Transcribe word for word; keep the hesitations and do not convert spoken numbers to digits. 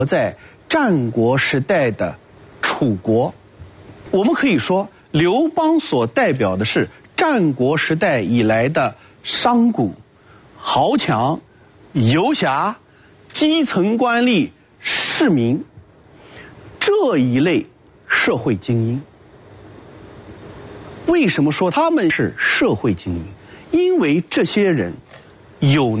在战国时代的楚国，我们可以说，刘邦所代表的是战国时代以来的商贾、豪强、游侠、基层官吏、市民这一类社会精英。为什么说他们是社会精英？因为这些人有